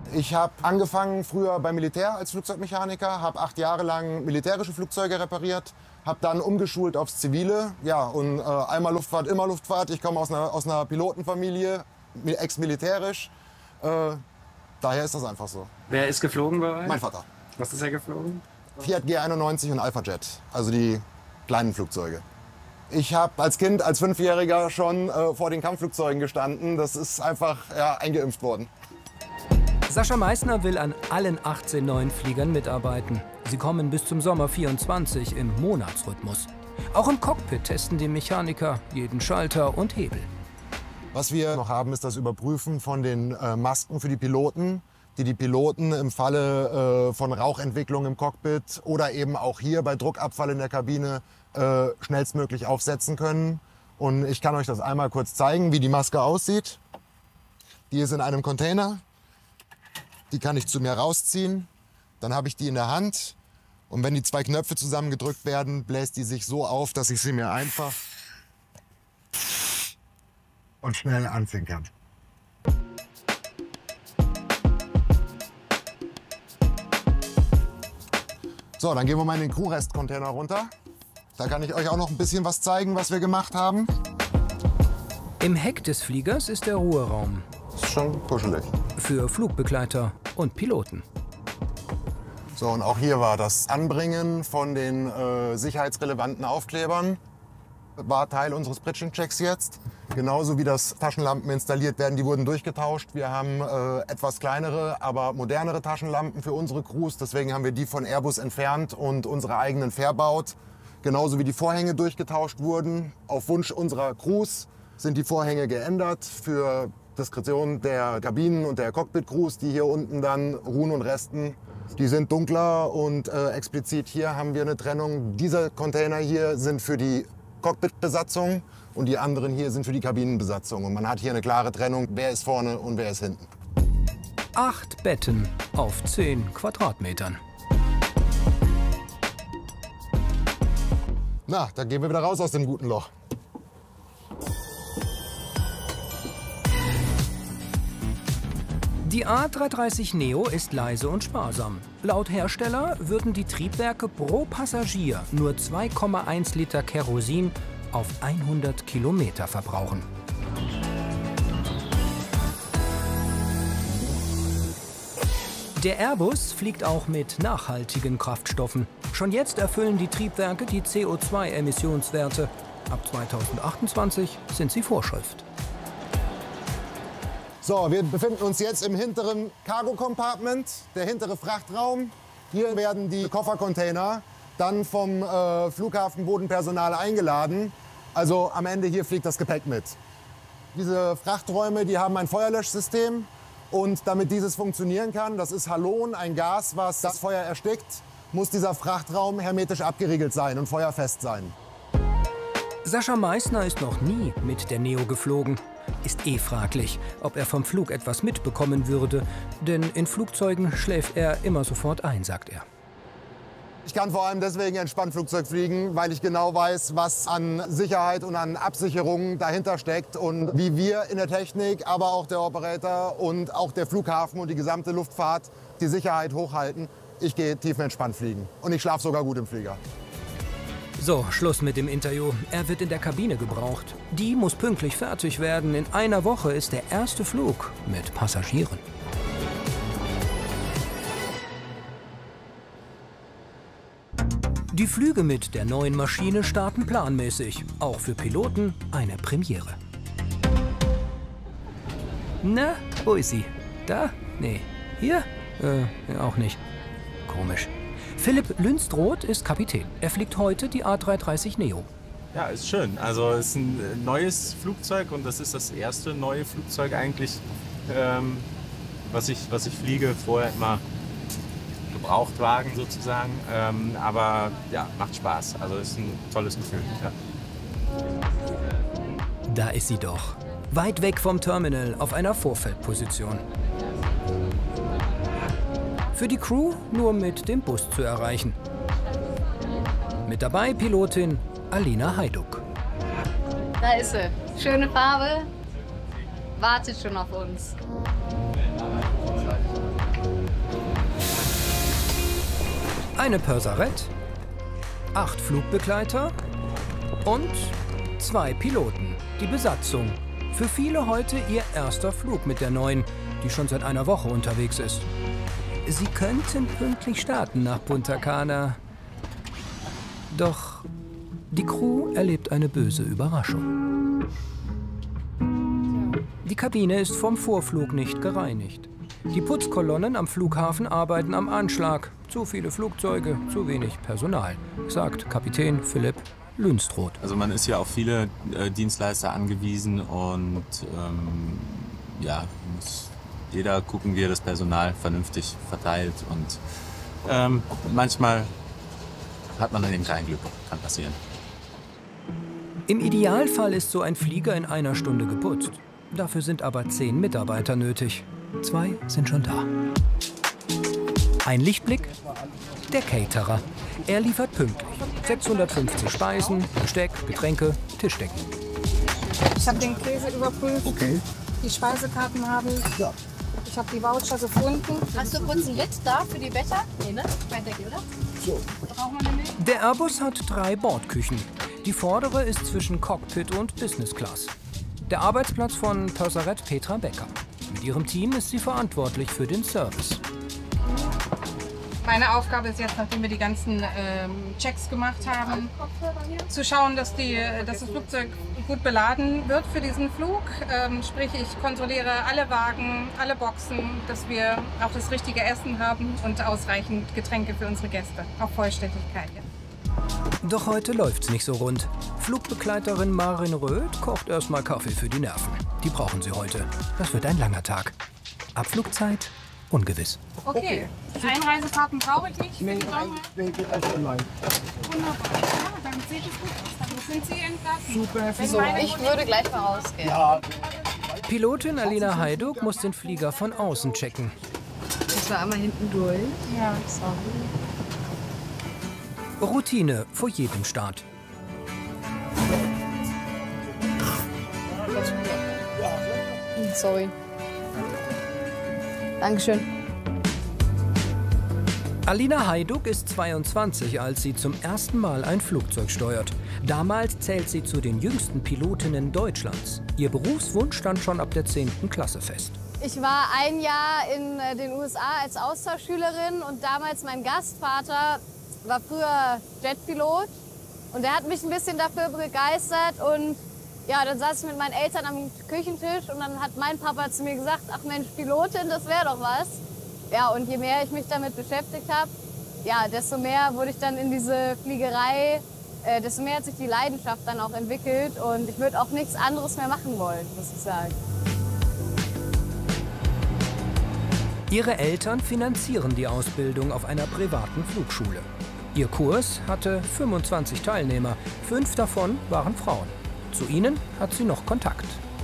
Ich habe angefangen früher beim Militär als Flugzeugmechaniker, habe 8 Jahre lang militärische Flugzeuge repariert, habe dann umgeschult aufs Zivile. Ja, und einmal Luftfahrt, immer Luftfahrt. Ich komme aus einer Pilotenfamilie, ex-militärisch. Daher ist das einfach so. Wer ist geflogen bei euch? Mein Vater. Was ist er geflogen? Fiat G91 und Alpha Jet, also die kleinen Flugzeuge. Ich habe als Kind, als 5-Jähriger schon vor den Kampfflugzeugen gestanden. Das ist einfach eingeimpft worden. Sascha Meissner will an allen 18 neuen Fliegern mitarbeiten. Sie kommen bis zum Sommer 24 im Monatsrhythmus. Auch im Cockpit testen die Mechaniker jeden Schalter und Hebel. Was wir noch haben, ist das Überprüfen von den Masken für die Piloten, die Piloten im Falle von Rauchentwicklung im Cockpit oder eben auch hier bei Druckabfall in der Kabine schnellstmöglich aufsetzen können. Und ich kann euch das einmal kurz zeigen, wie die Maske aussieht. Die ist in einem Container. Die kann ich zu mir rausziehen. Dann habe ich die in der Hand. Und wenn die 2 Knöpfe zusammengedrückt werden, bläst die sich so auf, dass ich sie mir einfach und schnell anziehen kann. So, dann gehen wir mal in den Crew-Rest-Container runter. Da kann ich euch auch noch ein bisschen was zeigen, was wir gemacht haben. Im Heck des Fliegers ist der Ruheraum. Ist schon kuschelig. Für Flugbegleiter und Piloten. So, und auch hier war das Anbringen von den sicherheitsrelevanten Aufklebern. War Teil unseres Bridging-Checks jetzt. Genauso wie das Taschenlampen installiert werden, die wurden durchgetauscht. Wir haben etwas kleinere, aber modernere Taschenlampen für unsere Crews. Deswegen haben wir die von Airbus entfernt und unsere eigenen verbaut. Genauso wie die Vorhänge durchgetauscht wurden. Auf Wunsch unserer Crews sind die Vorhänge geändert für Diskretion der Kabinen und der Cockpit-Crews, die hier unten dann ruhen und resten. Die sind dunkler und explizit hier haben wir eine Trennung. Diese Container hier sind für die Cockpit-Besatzung und die anderen hier sind für die Kabinenbesatzung. Und man hat hier eine klare Trennung, wer ist vorne und wer ist hinten. 8 Betten auf 10 Quadratmetern. Na, da gehen wir wieder raus aus dem guten Loch. Die A330neo ist leise und sparsam. Laut Hersteller würden die Triebwerke pro Passagier nur 2,1 Liter Kerosin auf 100 Kilometer verbrauchen. Der Airbus fliegt auch mit nachhaltigen Kraftstoffen. Schon jetzt erfüllen die Triebwerke die CO2-Emissionswerte. Ab 2028 sind sie Vorschrift. So, wir befinden uns jetzt im hinteren Cargo-Compartment, der hintere Frachtraum. Hier werden die Koffercontainer dann vom Flughafenbodenpersonal eingeladen. Also am Ende hier fliegt das Gepäck mit. Diese Frachträume, die haben ein Feuerlöschsystem. Und damit dieses funktionieren kann, das ist Halon, ein Gas, was das Feuer erstickt, muss dieser Frachtraum hermetisch abgeriegelt sein und feuerfest sein. Sascha Meissner ist noch nie mit der Neo geflogen. Ist fraglich, ob er vom Flug etwas mitbekommen würde, denn in Flugzeugen schläft er immer sofort ein, sagt er. Ich kann vor allem deswegen entspannt Flugzeug fliegen, weil ich genau weiß, was an Sicherheit und an Absicherung dahinter steckt und wie wir in der Technik, aber auch der Operator und auch der Flughafen und die gesamte Luftfahrt die Sicherheit hochhalten. Ich gehe tiefenentspannt fliegen und ich schlafe sogar gut im Flieger. So, Schluss mit dem Interview. Er wird in der Kabine gebraucht. Die muss pünktlich fertig werden. In einer Woche ist der erste Flug mit Passagieren. Die Flüge mit der neuen Maschine starten planmäßig. Auch für Piloten eine Premiere. Na, wo ist sie? Da? Nee. Hier? Auch nicht. Komisch. Philipp Lünstroth ist Kapitän. Er fliegt heute die A330neo. Ja, ist schön. Also es ist ein neues Flugzeug und das ist das erste neue Flugzeug eigentlich, was ich fliege. Vorher immer Gebrauchtwagen sozusagen. Aber ja, macht Spaß. Also ist ein tolles Gefühl. Ja. Da ist sie doch. Weit weg vom Terminal auf einer Vorfeldposition. Für die Crew nur mit dem Bus zu erreichen. Mit dabei Pilotin Alina Hajduk. Da ist sie. Schöne Farbe. wartet schon auf uns. Eine Purserette, 8 Flugbegleiter und 2 Piloten. Die Besatzung. Für viele heute ihr erster Flug mit der neuen, die schon seit einer Woche unterwegs ist. Sie könnten pünktlich starten nach Punta Cana. Doch die Crew erlebt eine böse Überraschung. Die Kabine ist vom Vorflug nicht gereinigt. Die Putzkolonnen am Flughafen arbeiten am Anschlag. Zu viele Flugzeuge, zu wenig Personal, sagt Kapitän Philipp Lünstroth. Also man ist ja auf viele Dienstleister angewiesen und ja, muss jeder gucken, wie er das Personal vernünftig verteilt. Und manchmal hat man dann eben kein Glück, kann passieren. Im Idealfall ist so ein Flieger in einer Stunde geputzt. Dafür sind aber 10 Mitarbeiter nötig. 2 sind schon da. Ein Lichtblick? Der Caterer. Er liefert pünktlich. 650 Speisen, Besteck, Getränke, Tischdecken. Ich habe den Käse überprüft. Okay. Die Speisekarten habe ich. Ja. Ich habe die Voucher gefunden. Hast du kurz einen Lit da für die Becher? Nee, ne? Weiter, oder? So. Brauchen wir eine Milch? Der Airbus hat 3 Bordküchen. Die vordere ist zwischen Cockpit und Business Class. Der Arbeitsplatz von Purserette Petra Becker. Mit ihrem Team ist sie verantwortlich für den Service. Meine Aufgabe ist jetzt, nachdem wir die ganzen Checks gemacht haben, zu schauen, dass das Flugzeug gut beladen wird für diesen Flug. Sprich, ich kontrolliere alle Wagen, alle Boxen, dass wir auch das richtige Essen haben und ausreichend Getränke für unsere Gäste. Auch Vollständigkeit. Ja. Doch heute läuft's nicht so rund. Flugbegleiterin Marin Röth kocht erstmal Kaffee für die Nerven. Die brauchen sie heute. Das wird ein langer Tag. Abflugzeit ungewiss. Okay. Einreisekarten brauche ich nicht. Wunderbar. Ja, dann sieht es gut aus. Dann sind Sie entlassen. Super. So, ich würde gleich mal rausgehen. Ja. Pilotin Alina Hajduk muss den Flieger von außen checken. Das war einmal hinten durch. Ja. Routine vor jedem Start. Sorry. Dankeschön. Alina Hajduk ist 22, als sie zum ersten Mal ein Flugzeug steuert. Damals zählt sie zu den jüngsten Pilotinnen Deutschlands. Ihr Berufswunsch stand schon ab der 10. Klasse fest. Ich war ein Jahr in den USA als Austauschschülerin und damals mein Gastvater war früher Jetpilot und der hat mich ein bisschen dafür begeistert und ja, dann saß ich mit meinen Eltern am Küchentisch und dann hat mein Papa zu mir gesagt, ach Mensch, Pilotin, das wäre doch was. Ja, und je mehr ich mich damit beschäftigt habe, ja, desto mehr wurde ich dann in diese Fliegerei, desto mehr hat sich die Leidenschaft dann auch entwickelt und ich würde auch nichts anderes mehr machen wollen, muss ich sagen. Ihre Eltern finanzieren die Ausbildung auf einer privaten Flugschule. Ihr Kurs hatte 25 Teilnehmer, 5 davon waren Frauen. Zu ihnen hat sie noch Kontakt.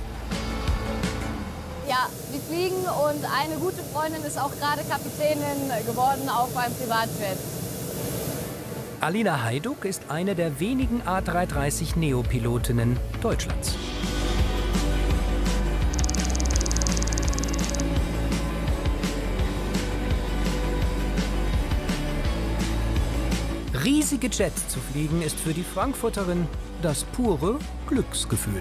Ja, die fliegen und eine gute Freundin ist auch gerade Kapitänin geworden auf einem Privatjet. Alina Hajduk ist eine der wenigen A330 Neo-Pilotinnen Deutschlands. Riesige Jets zu fliegen ist für die Frankfurterin das pure Glücksgefühl.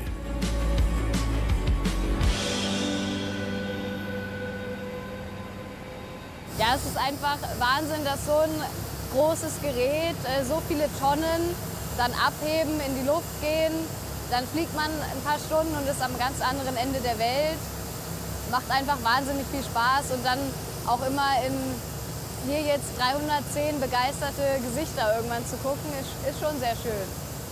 Ja, es ist einfach Wahnsinn, dass so ein großes Gerät, so viele Tonnen, dann abheben, in die Luft gehen. Dann fliegt man ein paar Stunden und ist am ganz anderen Ende der Welt. Macht einfach wahnsinnig viel Spaß und dann auch immer hier jetzt 310 begeisterte Gesichter irgendwann zu gucken, ist schon sehr schön.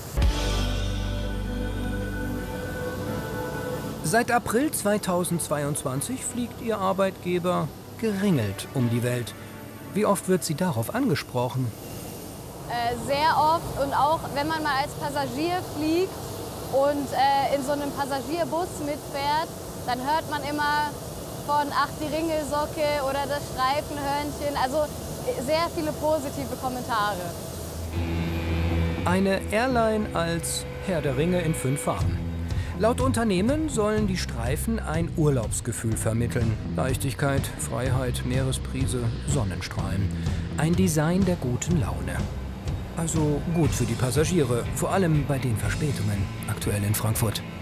Seit April 2022 fliegt ihr Arbeitgeber geringelt um die Welt. Wie oft wird sie darauf angesprochen? Sehr oft und auch wenn man mal als Passagier fliegt und in so einem Passagierbus mitfährt, dann hört man immer von ach die Ringelsocke oder das Streifenhörnchen, also sehr viele positive Kommentare. Eine Airline als Herr der Ringe in 5 Farben. Laut Unternehmen sollen die Streifen ein Urlaubsgefühl vermitteln. Leichtigkeit, Freiheit, Meeresbrise, Sonnenstrahlen. Ein Design der guten Laune. Also gut für die Passagiere, vor allem bei den Verspätungen aktuell in Frankfurt.